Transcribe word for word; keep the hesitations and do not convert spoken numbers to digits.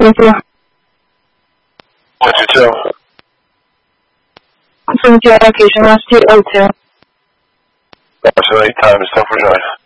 Thank you. one two two. Confirm your location, last two oh two. Absolutely, time is ten for join.